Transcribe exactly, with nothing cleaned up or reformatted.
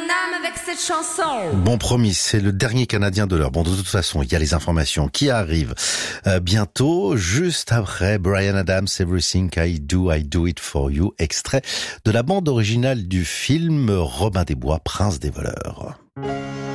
âme avec cette chanson. Bon, promis, c'est le dernier Canadien de l'heure. Bon, de toute façon, il y a les informations qui arrivent euh, bientôt, juste après Bryan Adams, Everything I Do, I Do It For You, extrait de la bande originale du film Robin des Bois, Prince des voleurs.